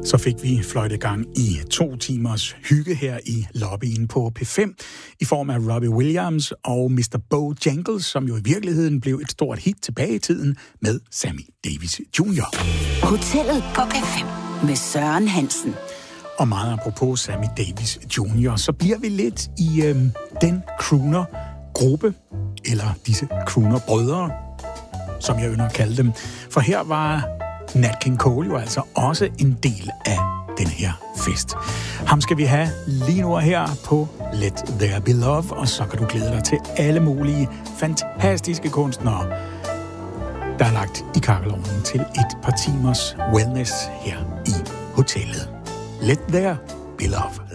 Så fik vi fløjtegang i 2 timers hygge her i lobbyen på P5 i form af Robbie Williams og Mr. Bojangles, som jo i virkeligheden blev et stort hit tilbage i tiden med Sammy Davis Jr. Hotellet på P5 med Søren Hansen. Og meget apropos Sammy Davis Jr., så bliver vi lidt i den crooner-gruppe, eller disse crooner-brødre, som jeg ynder at kalde dem. For her var Nat King Cole jo altså også en del af den her fest. Ham skal vi have lige nu her på Let There Be Love, og så kan du glæde dig til alle mulige fantastiske kunstnere, der er lagt i kakkelovnen til et par timers wellness her i hotellet. Let There Be Love.